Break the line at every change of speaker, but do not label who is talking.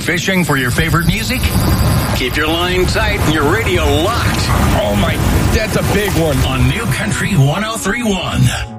Fishing for your favorite music? Keep your line tight and your radio locked.
Oh my, that's a big one.
On New Country 103.1.